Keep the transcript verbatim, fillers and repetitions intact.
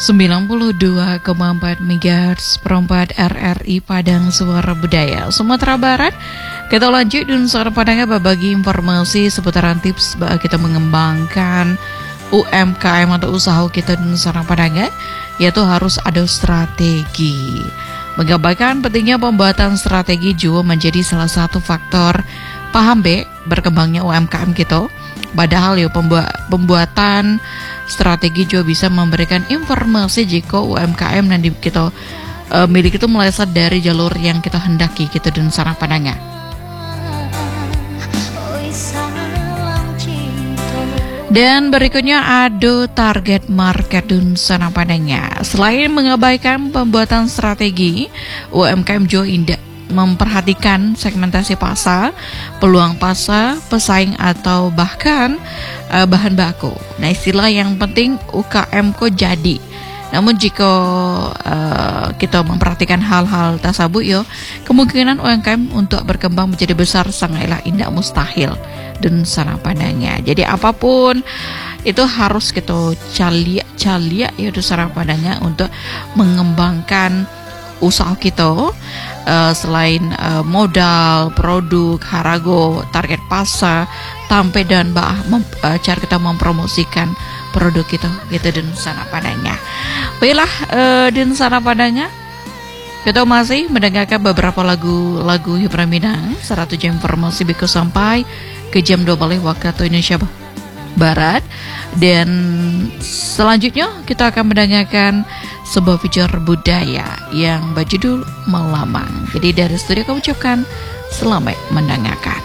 sembilan puluh dua koma empat megahertz perempat R R I Padang Suara Budaya Sumatera Barat. Kita lanjut dan Suara Padangnya berbagi informasi seputaran tips bahwa kita mengembangkan U M K M atau usaha kita dan Suara Padangnya, yaitu harus ada strategi. Menggambarkan pentingnya pembuatan strategi juga menjadi salah satu faktor paham B berkembangnya U M K M kita. Padahal ya pembuatan strategi juga bisa memberikan informasi jika U M K M yang kita uh, miliki itu meleset dari jalur yang kita hendaki gitu dan Suara Padangnya. Dan berikutnya ada target market dan Suara Padangnya. Selain mengabaikan pembuatan strategi, U M K M juga indah memperhatikan segmentasi pasar, peluang pasar, pesaing atau bahkan uh, bahan baku. Nah, istilah yang penting U K M kok jadi. Namun jika uh, kita memperhatikan hal-hal tersebut yo, kemungkinan U M K M untuk berkembang menjadi besar sangatlah indah mustahil dan Suara Padangnya. Jadi apapun itu harus kita calia-calia ya Suara Padangnya untuk mengembangkan usaha kita. Uh, selain uh, modal, produk, harago, target pasar, sampai dan bah, mem, uh, cara kita mempromosikan produk kita gitu dan Suara Padangnya. Baiklah, uh, dan Suara Padangnya kita masih mendengarkan beberapa lagu-lagu hiburan Minang. Satu jam informasi biku sampai ke jam dua belas waktu Indonesia Barat. Dan selanjutnya kita akan mendengarkan sebuah feature budaya yang berjudul Melamang. Jadi dari studio kami ucapkan selamat mendengarkan.